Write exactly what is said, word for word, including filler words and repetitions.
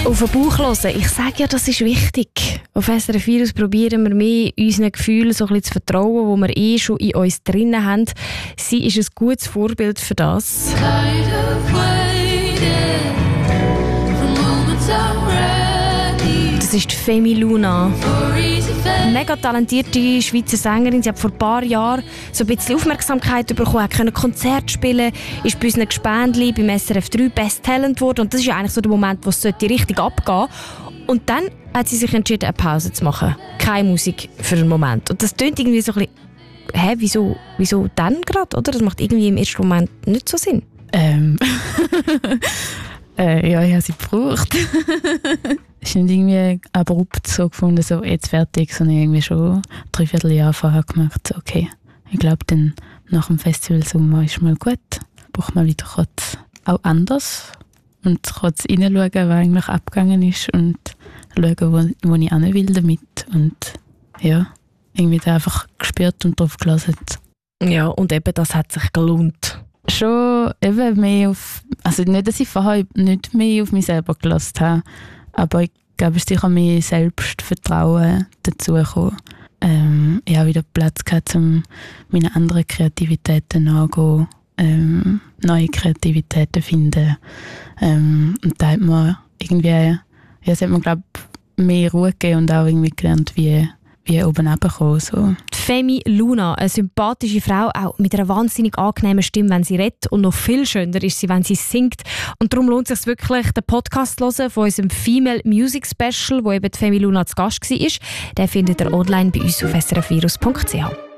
Auf den Bauch hören, ich sage ja, das ist wichtig. Auf S R F Virus probieren wir mehr unseren Gefühlen so ein bisschen zu vertrauen, die wir eh schon in uns drinnen haben. Sie ist ein gutes Vorbild für das. Das ist Femi Luna. Eine mega talentierte Schweizer Sängerin. Sie hat vor ein paar Jahren so ein bisschen Aufmerksamkeit bekommen, konnte Konzerte spielen, ist bei unseren Gespendli beim S R F drei Best Talent geworden. Und das ist ja eigentlich so der Moment, wo es richtig abgehen sollte. Und dann hat sie sich entschieden, eine Pause zu machen. Keine Musik für einen Moment. Und das klingt irgendwie so ein bisschen, hä, wieso, wieso dann gerade, oder? Das macht irgendwie im ersten Moment nicht so Sinn. Ähm... Äh, ja, ich habe sie gebraucht. Es ist nicht irgendwie abrupt so gefunden, so jetzt fertig, sondern irgendwie schon drei Vierteljahr vorher gemerkt, so, okay, ich glaube, dann nach dem Festival Sommer ist mal gut. Braucht mal wieder kurz auch anders und kurz reinschauen, was eigentlich abgegangen ist und schauen, wo, wo ich hin will damit. Und ja, irgendwie da einfach gespürt und drauf gelassen. Ja, und eben, das hat sich gelohnt. Schon eben mehr auf, also nicht, dass ich vorher nicht mehr auf mich selber gelassen habe, aber ich glaube, es ist sicher mehr Selbstvertrauen dazugekommen. Ähm, ich habe wieder Platz gehabt, um meine anderen Kreativitäten nachzugehen, ähm, neue Kreativitäten finden. Ähm, und da hat man irgendwie, ja, es hat mir, glaube ich, mehr Ruhe gegeben und auch irgendwie gelernt, wie wie oben runterkommen. So. Femi Luna, eine sympathische Frau, auch mit einer wahnsinnig angenehmen Stimme, wenn sie redet. Und noch viel schöner ist sie, wenn sie singt. Und darum lohnt es sich wirklich, den Podcast zu hören von unserem Female Music Special, wo eben Femi Luna zu Gast war. Den findet ihr online bei uns auf s r f virus punkt c h.